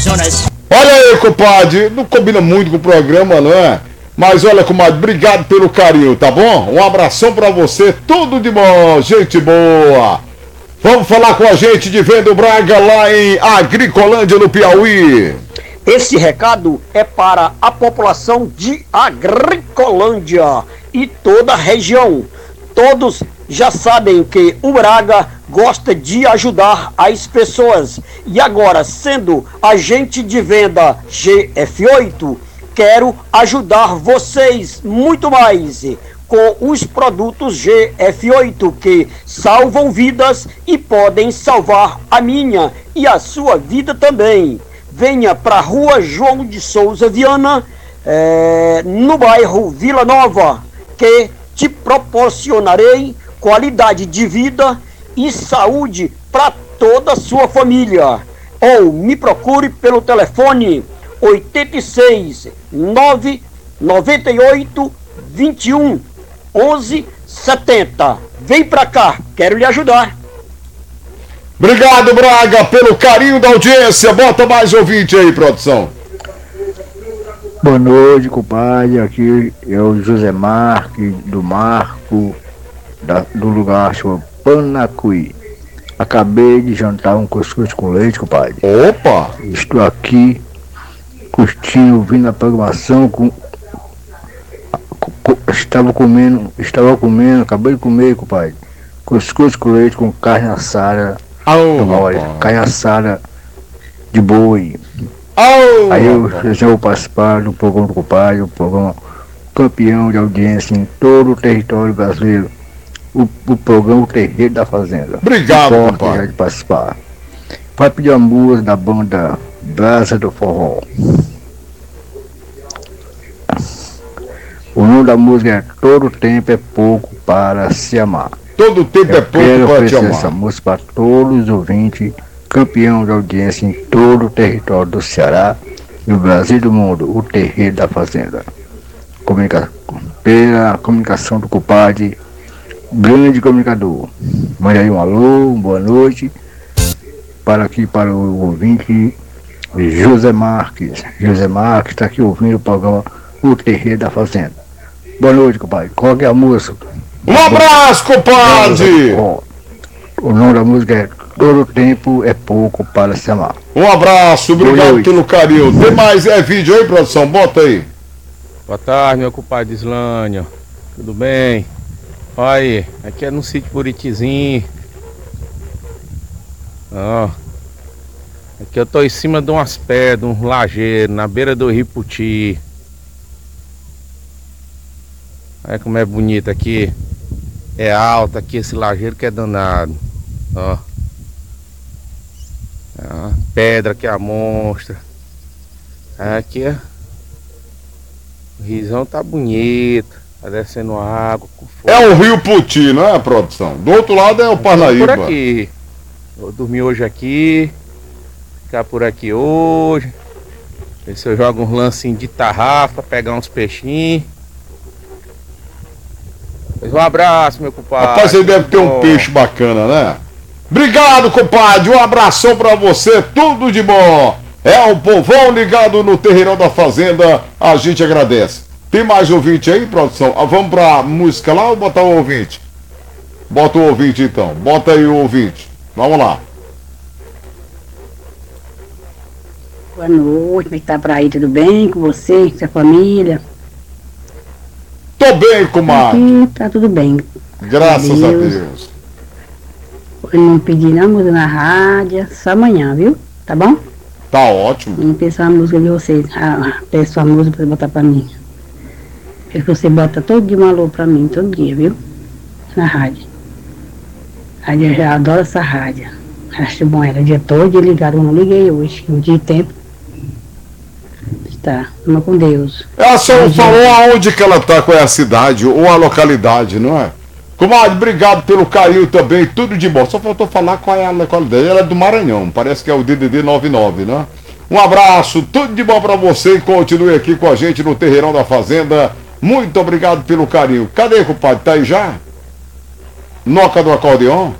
Amazonas. Olha aí, compadre, não combina muito com o programa, não é? Mas olha, comadre, obrigado pelo carinho, tá bom? Um abração pra você, tudo de bom, gente boa. Vamos falar com a gente de Venda Braga lá em Agricolândia, no Piauí. Esse recado é para a população de Agricolândia e toda a região. Todos já sabem que o Braga gosta de ajudar as pessoas. E agora, sendo agente de venda GF8, quero ajudar vocês muito mais com os produtos GF8 que salvam vidas e podem salvar a minha e a sua vida também. Venha para a Rua João de Souza Viana, no bairro Vila Nova, que te proporcionarei qualidade de vida e saúde para toda a sua família. Ou me procure pelo telefone 86 998 21 11 70. Vem pra cá, quero lhe ajudar. Obrigado, Braga, pelo carinho da audiência. Bota mais ouvinte aí, produção. Boa noite, compadre. Aqui é o José Marques, do Marco, do lugar chamado Panacuí. Acabei de jantar um cuscuz com leite, compadre. Opa! Estou aqui curtindo, ouvindo a programação. Estava comendo, acabei de comer, compadre. Cuscuz com leite com carne assada. Carne assada de boi. Aí eu já vou participar do programa do compadre, o programa campeão de audiência em todo o território brasileiro. O programa O Terreiro da Fazenda. Obrigado, compadre. De participar. Vai pedir a música da banda Brasa do Forró. O nome da música é Todo Tempo é Pouco para Se Amar. Todo tempo é pouco para te amar. Essa música para todos os ouvintes, campeão de audiência em todo o território do Ceará, do Brasil e do mundo, o Terreiro da Fazenda. Pela comunicação do compadre, grande comunicador. Mande aí um alô, uma boa noite, para o ouvinte José Marques. José Marques está aqui ouvindo o programa O Terreiro da Fazenda. Boa noite, compadre. Qual que é a música? Um abraço, compadre! O nome da música é Todo Tempo é Pouco para Se Amar. Um abraço, obrigado pelo carinho. Tem mais vídeo aí, produção? Bota aí. Boa tarde, meu compadre Islânio. Tudo bem? Olha aí, aqui é no sítio Buritizinho. Ó. Aqui eu tô em cima de umas pedras, um lajeiro, na beira do rio Puti. Olha como é bonito aqui. É alto aqui esse lajeiro que é danado. Ó. Pedra que é a monstra. Aqui o rizão tá bonito. Tá descendo água com fogo. É o rio Puti, não é, produção? Do outro lado é o Parnaíba. Por aqui. Vou dormir hoje aqui. Ficar por aqui hoje. Ver se eu jogo uns lancinhos de tarrafa, pegar uns peixinhos. Um abraço, meu compadre. Rapaz, você deve ter um peixe bacana, né? Obrigado, compadre. Um abração pra você. Tudo de bom. É o povão ligado no Terreirão da Fazenda. A gente agradece. Tem mais ouvinte aí, produção? Vamos pra música lá ou botar o ouvinte? Bota o ouvinte, então. Bota aí o ouvinte. Vamos lá. Boa noite. Como é que tá por aí? Tudo bem com você, com sua família? Tô bem, comadre. Aqui tá tudo bem. Graças a Deus. Eu não pedi não música na rádio, só amanhã, viu? Tá bom? Tá ótimo. Não peço a música de vocês. Peço a música pra você botar pra mim. Quero que você bota todo dia um alô pra mim, todo dia, viu? Na rádio. Eu já adoro essa rádio. Acho bom, era o dia todo dia ligado, eu não liguei hoje, não tive tempo. Tá, vamos com Deus. Ela só não falou aonde que ela tá, qual é a cidade ou a localidade, não é? Comadre, obrigado pelo carinho também, tudo de bom. Só faltou falar qual é a localidade. Ela é do Maranhão, parece que é o DDD 99, né? Um abraço, tudo de bom pra você e continue aqui com a gente no Terreirão da Fazenda. Muito obrigado pelo carinho. Cadê, compadre? Tá aí já? Noca do acordeão?